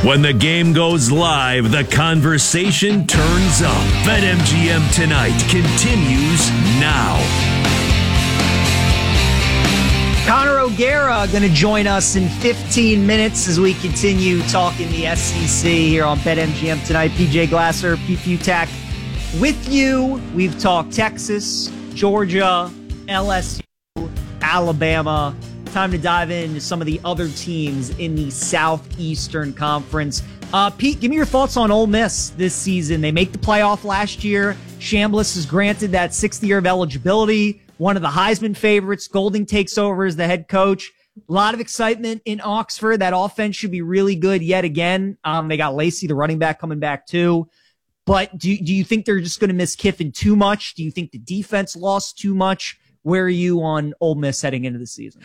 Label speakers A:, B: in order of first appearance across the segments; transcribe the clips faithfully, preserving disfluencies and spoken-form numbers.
A: When the game goes live, the conversation turns up. BetMGM Tonight continues now.
B: Connor O'Gara going to join us in fifteen minutes as we continue talking the S E C here on BetMGM Tonight. P J Glasser, P. Futak with you. We've talked Texas, Georgia, L S U, Alabama. Time to dive into some of the other teams in the Southeastern Conference. Uh, Pete, give me your thoughts on Ole Miss this season. They make the playoff last year. Chambliss is granted that sixth year of eligibility. One of the Heisman favorites. Golding takes over as the head coach. A lot of excitement in Oxford. That offense should be really good yet again. Um, they got Lacey, the running back, coming back too. But do, do you think they're just going to miss Kiffin too much? Do you think the defense lost too much? Where are you on Ole Miss heading into the season?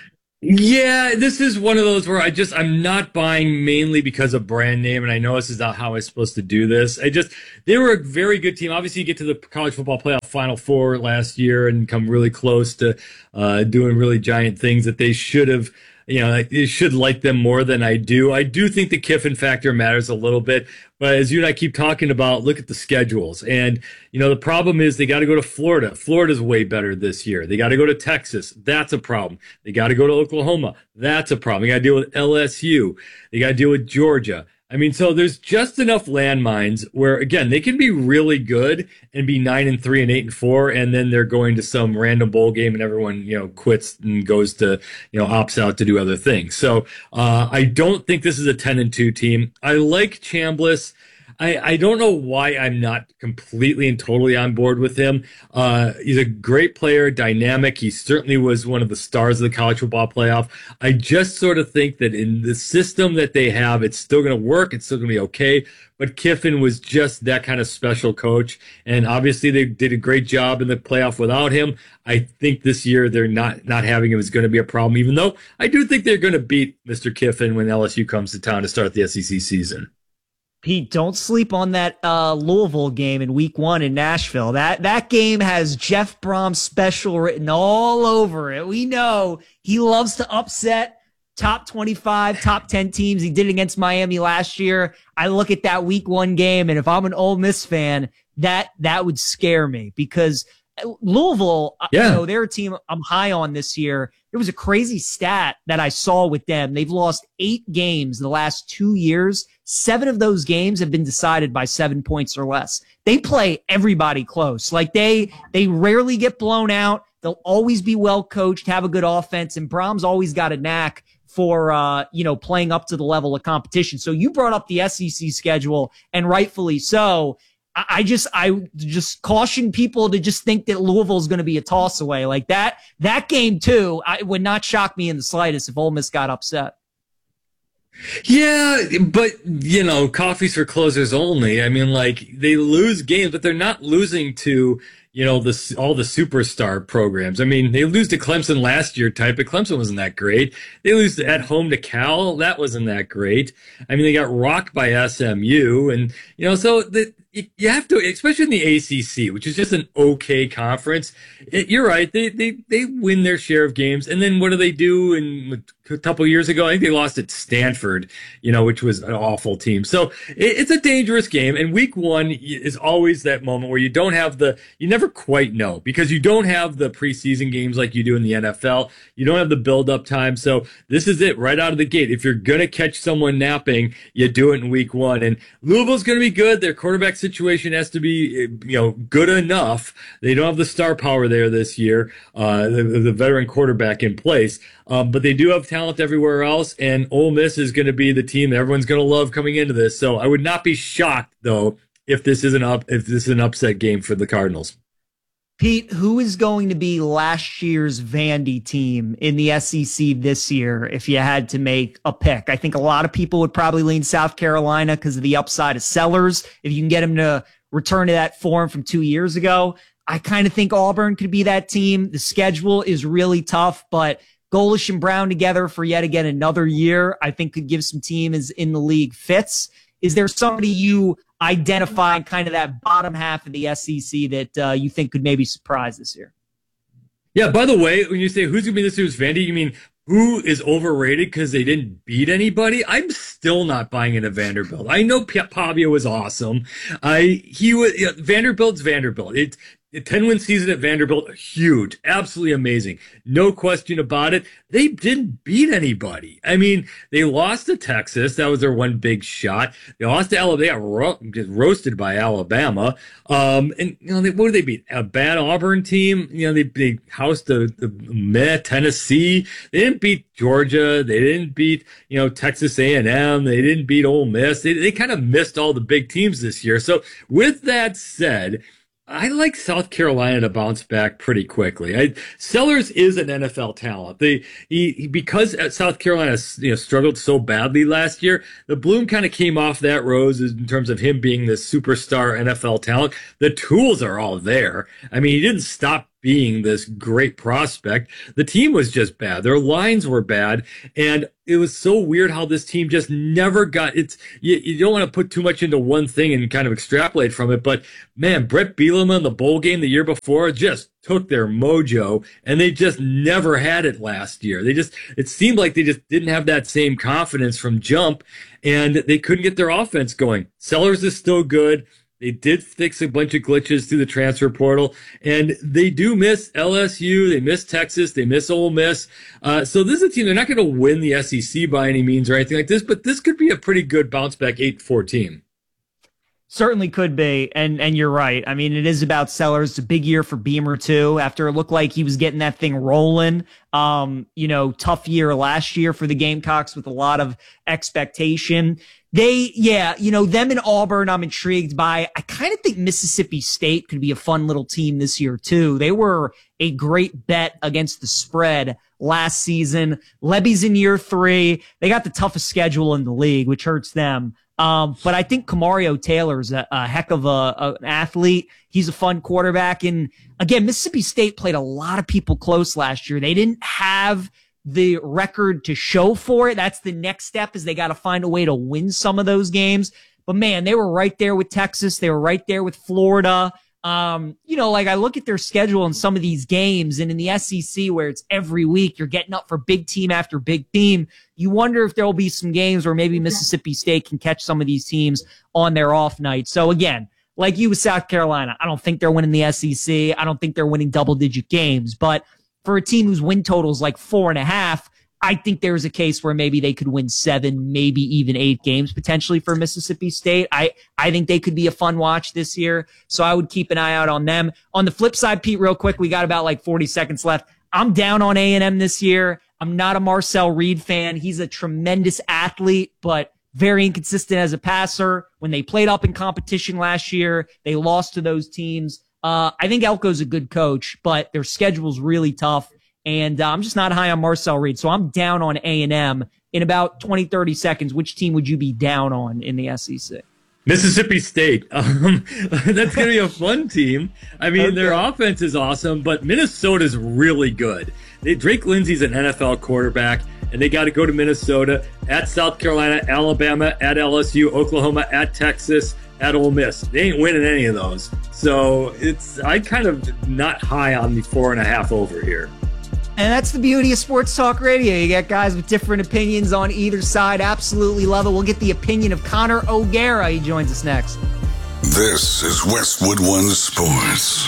C: Yeah, this is one of those where I just, I'm not buying mainly because of brand name, and I know this is not how I'm supposed to do this. I just, they were a very good team. Obviously, you get to the college football playoff Final Four last year and come really close to uh, doing really giant things that they should have. You know, I should like them more than I do. I do think the Kiffin factor matters a little bit. But as you and I keep talking about, look at the schedules. And, you know, the problem is they got to go to Florida. Florida's way better this year. They got to go to Texas. That's a problem. They got to go to Oklahoma. That's a problem. They got to deal with L S U. They got to deal with Georgia. I mean, so there's just enough landmines where, again, they can be really good and be nine and three and eight and four, and then they're going to some random bowl game and everyone, you know, quits and goes to, you know, opts out to do other things. So uh, I don't think this is a ten and two team. I like Chambliss. I, I don't know why I'm not completely and totally on board with him. Uh, he's a great player, dynamic. He certainly was one of the stars of the college football playoff. I just sort of think that in the system that they have, it's still going to work. It's still going to be okay. But Kiffin was just that kind of special coach. And obviously they did a great job in the playoff without him. I think this year they're not, not having him is going to be a problem, even though I do think they're going to beat Mister Kiffin when L S U comes to town to start the S E C season.
B: Pete, don't sleep on that uh, Louisville game in week one in Nashville. That that game has Jeff Brom's special written all over it. We know he loves to upset top twenty-five, top ten teams. He did it against Miami last year. I look at that week one game, and if I'm an Ole Miss fan, that that would scare me because Louisville, yeah. you know, they're a team I'm high on this year. There was a crazy stat that I saw with them. They've lost eight games in the last two years. Seven of those games have been decided by seven points or less. They play everybody close. Like they, they rarely get blown out. They'll always be well coached, have a good offense. And Brom's always got a knack for, uh, you know, playing up to the level of competition. So you brought up the S E C schedule, and rightfully so. I just, I just caution people to just think that Louisville is going to be a toss away like that. That game too, I, would not shock me in the slightest if Ole Miss got upset.
C: Yeah, but, you know, coffee's for closers only. I mean, like, they lose games, but they're not losing to, you know, the, all the superstar programs. I mean, they lose to Clemson last year type, but Clemson wasn't that great. They lose at home to Cal. That wasn't that great. I mean, they got rocked by S M U. And, you know, so the, you have to, especially in the A C C, which is just an okay conference. It, you're right. They, they, they win their share of games. And then what do they do? In a couple of years ago, I think they lost at Stanford, you know, which was an awful team. So it, it's a dangerous game. And week one is always that moment where you don't have the, you never quite know because you don't have the preseason games like you do in the N F L. You don't have the build up time. So this is it right out of the gate. If you're going to catch someone napping, you do it in week one. And Louisville's going to be good. Their quarterback situation has to be, you know, good enough. They don't have the star power there this year, uh, the, the veteran quarterback in place, um, but they do have talent everywhere else. And Ole Miss is going to be the team that everyone's going to love coming into this. So I would not be shocked though if this is an up if this is an upset game for the Cardinals.
B: Pete, who is going to be last year's Vandy team in the S E C this year if you had to make a pick? I think a lot of people would probably lean South Carolina because of the upside of Sellers. If you can get him to return to that form from two years ago, I kind of think Auburn could be that team. The schedule is really tough, but Golish and Brown together for yet again another year, I think could give some teams in the league fits. Is there somebody you identify kind of that bottom half of the S E C that uh, you think could maybe surprise this year?
C: Yeah, by the way, when you say who's going to be this year's Vandy, you mean who is overrated because they didn't beat anybody, I'm still not buying into Vanderbilt. I know P- Pavia was awesome. I he was you know, Vanderbilt's Vanderbilt. It's a ten-win season at Vanderbilt, huge, absolutely amazing. No question about it. They didn't beat anybody. I mean, they lost to Texas. That was their one big shot. They lost to Alabama. They got ro- just roasted by Alabama. Um, and, you know, they, what did they beat? A bad Auburn team. You know, they, they housed the, the meh Tennessee. They didn't beat Georgia. They didn't beat, you know, Texas A and M. They didn't beat Ole Miss. They, they kind of missed all the big teams this year. So with that said, I like South Carolina to bounce back pretty quickly. I, Sellers is an N F L talent. They, he, he because South Carolina you know, struggled so badly last year, the bloom kind of came off that rose in terms of him being this superstar N F L talent. The tools are all there. I mean, he didn't stop being this great prospect. The team was just bad. Their lines were bad. And it was so weird how this team just never got it's, you, you don't want to put too much into one thing and kind of extrapolate from it. But man, Brett Bielema in the bowl game the year before just took their mojo and they just never had it last year. They just, it seemed like they just didn't have that same confidence from jump and they couldn't get their offense going. Sellers is still good. They did fix a bunch of glitches through the transfer portal, and they do miss L S U. They miss Texas. They miss Ole Miss. Uh, so this is a team, they're not going to win the S E C by any means or anything like this, but this could be a pretty good bounce back eight four team.
B: Certainly could be, and and you're right. I mean, it is about Sellers. It's a big year for Beamer, too, after it looked like he was getting that thing rolling. Um, you know, tough year last year for the Gamecocks with a lot of expectation. They, yeah, you know, them and Auburn I'm intrigued by. I kind of think Mississippi State could be a fun little team this year, too. They were a great bet against the spread last season. Lebby's in year three. They got the toughest schedule in the league, which hurts them. Um, but I think Kamario Taylor's a, a heck of a, a, an athlete. He's a fun quarterback. And again, Mississippi State played a lot of people close last year. They didn't have the record to show for it. That's the next step is they got to find a way to win some of those games. But man, they were right there with Texas. They were right there with Florida. Um, you know, like I look at their schedule in some of these games and in the S E C where it's every week, you're getting up for big team after big team. You wonder if there'll be some games where maybe Mississippi State can catch some of these teams on their off night. So again, like you with South Carolina, I don't think they're winning the S E C. I don't think they're winning double digit games, but for a team whose win total is like four and a half, I think there's a case where maybe they could win seven, maybe even eight games potentially for Mississippi State. I, I think they could be a fun watch this year. So I would keep an eye out on them. On the flip side, Pete, real quick, we got about like forty seconds left. I'm down on A and M this year. I'm not a Marcel Reed fan. He's a tremendous athlete, but very inconsistent as a passer. When they played up in competition last year, they lost to those teams. Uh, I think Elko's a good coach, but their schedule's really tough. And uh, I'm just not high on Marcel Reed. So I'm down on A and M. In about twenty, thirty seconds, which team would you be down on in the S E C?
C: Mississippi State. Um, that's going to be a fun team. I mean, okay. Their offense is awesome, but Minnesota's really good. They, Drake Lindsey's an N F L quarterback, and they got to go to Minnesota, at South Carolina, Alabama, at L S U, Oklahoma, at Texas, at Ole Miss. They ain't winning any of those. So it's I kind of not high on the four and a half over here.
B: And that's the beauty of Sports Talk Radio. You get guys with different opinions on either side. Absolutely love it. We'll get the opinion of Connor O'Gara. He joins us next.
D: This is Westwood One Sports.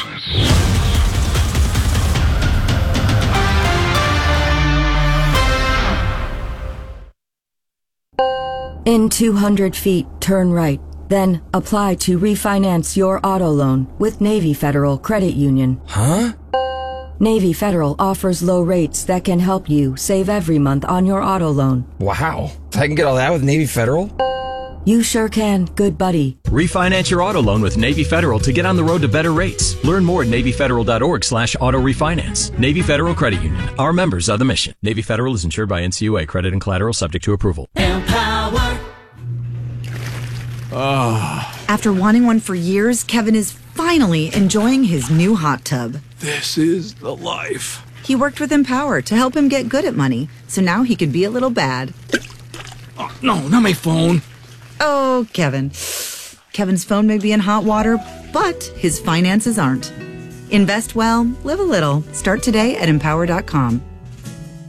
E: In two hundred feet, turn right. Then apply to refinance your auto loan with Navy Federal Credit Union.
F: Huh?
E: Navy Federal offers low rates that can help you save every month on your auto loan.
F: Wow. I can get all that with Navy Federal?
E: You sure can, good buddy.
G: Refinance your auto loan with Navy Federal to get on the road to better rates. Learn more at NavyFederal.org slash auto refinance. Navy Federal Credit Union. Our members are the mission. Navy Federal is insured by N C U A. Credit and collateral subject to approval.
H: Empower.
F: Oh.
I: After wanting one for years, Kevin is finally enjoying his new hot tub.
F: This is the life.
I: He worked with Empower to help him get good at money, so now he can be a little bad.
F: Oh, no, not my phone.
I: Oh, Kevin. Kevin's phone may be in hot water, but his finances aren't. Invest well, live a little. Start today at empower dot com.